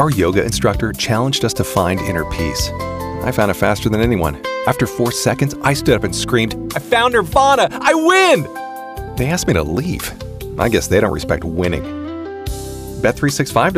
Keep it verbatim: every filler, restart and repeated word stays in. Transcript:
Our yoga instructor challenged us to find inner peace. I found it faster than anyone. After four seconds, I stood up and screamed, "I found Nirvana! I win!" They asked me to leave. I guess they don't respect winning. Bet three sixty-five